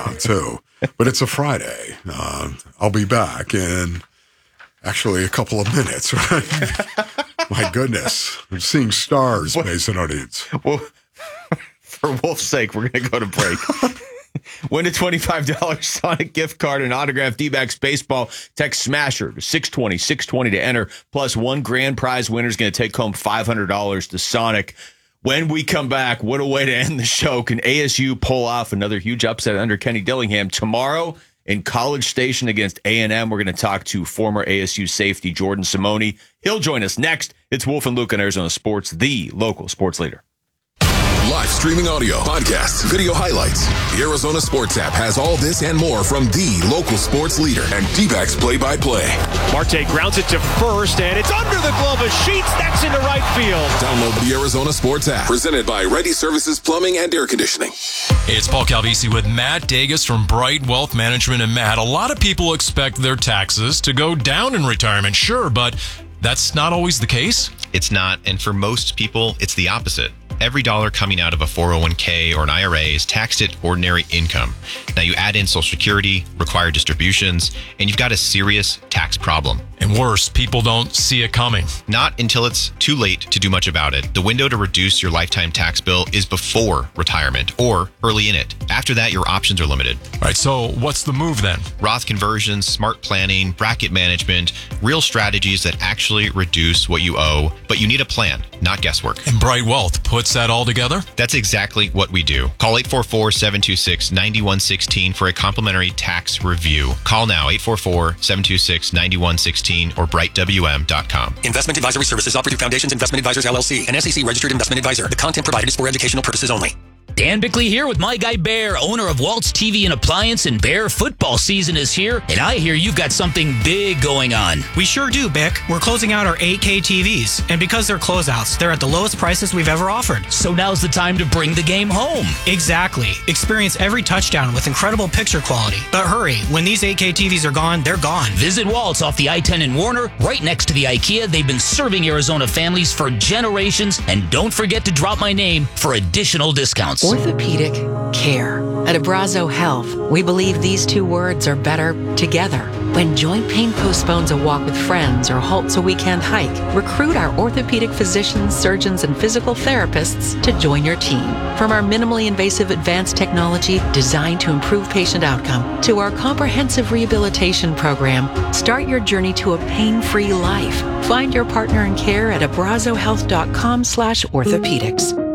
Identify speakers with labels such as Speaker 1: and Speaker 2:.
Speaker 1: too. But it's a Friday. I'll be back in actually a couple of minutes, right? My goodness. I'm seeing stars, Mason Onions.
Speaker 2: Well, for Wolf's sake, we're going to go to break. Win a $25 Sonic gift card and autographed D-backs baseball. Text SMASHER to 620 to enter. Plus, one grand prize winner is going to take home $500 to Sonic. When we come back, what a way to end the show. Can ASU pull off another huge upset under Kenny Dillingham? Tomorrow in College Station against A&M, we're going to talk to former ASU safety Jordan Simone. He'll join us next. It's Wolf and Luke on Arizona Sports, the local sports leader.
Speaker 3: Live streaming audio, podcasts, video highlights. The Arizona Sports app has all this and more from the local sports leader and D-backs play-by-play.
Speaker 4: Marte grounds it to first, and it's under the glove of Sheets. That's into right field.
Speaker 3: Download the Arizona Sports app, presented by Ready Services Plumbing and Air Conditioning.
Speaker 5: Hey, it's Paul Calvisi with Matt Dagas from Bright Wealth Management. And Matt, a lot of people expect their taxes to go down in retirement, sure, but that's not always the case.
Speaker 6: It's not, and for most people, it's the opposite. Every dollar coming out of a 401k or an IRA is taxed at ordinary income. Now you add in Social Security, required distributions, and you've got a serious tax problem.
Speaker 5: And worse, people don't see it coming.
Speaker 6: Not until it's too late to do much about it. The window to reduce your lifetime tax bill is before retirement or early in it. After that, your options are limited.
Speaker 5: All right, so what's the move then?
Speaker 6: Roth conversions, smart planning, bracket management, real strategies that actually reduce what you owe, but you need a plan, not guesswork.
Speaker 5: And Bright Wealth puts that all together?
Speaker 6: That's exactly what we do. Call 844-726-9116 for a complimentary tax review. Call now, 844-726-9116 or brightwm.com.
Speaker 7: Investment advisory services offered through Foundations Investment Advisors, LLC, an SEC-registered investment advisor. The content provided is for educational purposes only.
Speaker 8: Dan Bickley here with my guy Bear, owner of Waltz TV and Appliance, and Bear football season is here, and I hear you've got something big going on.
Speaker 9: We sure do, Bick. We're closing out our 8K TVs, and because they're closeouts, they're at the lowest prices we've ever offered.
Speaker 8: So now's the time to bring the game home.
Speaker 9: Exactly. Experience every touchdown with incredible picture quality. But hurry, when these 8K TVs are gone, they're gone.
Speaker 8: Visit Waltz off the I-10 in Warner, right next to the IKEA. They've been serving Arizona families for generations, and don't forget to drop my name for additional discounts.
Speaker 10: Orthopedic care. At Abrazo Health, we believe these two words are better together. When joint pain postpones a walk with friends or halts a weekend hike, recruit our orthopedic physicians, surgeons, and physical therapists to join your team. From our minimally invasive advanced technology designed to improve patient outcome to our comprehensive rehabilitation program, start your journey to a pain-free life. Find your partner in care at abrazohealth.com/orthopedics.